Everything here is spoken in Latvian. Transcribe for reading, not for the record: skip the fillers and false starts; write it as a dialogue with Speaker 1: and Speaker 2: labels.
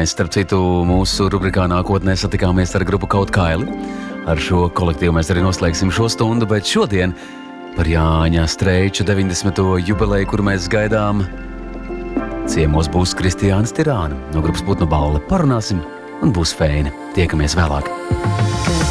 Speaker 1: Mēs, starp citu, mūsu rubrikā nākotnē satikāmies ar grupu Kaut Kaili. Ar šo kolektīvu mēs arī noslēgsim šo stundu, bet šodien par Jāņa Streiča 90. jubileju, kuru mēs gaidām, ciemos būs Kristiāns Tirāna no grupas Putnu Baule. Parunāsim un būs feini. Tiekamies vēlāk.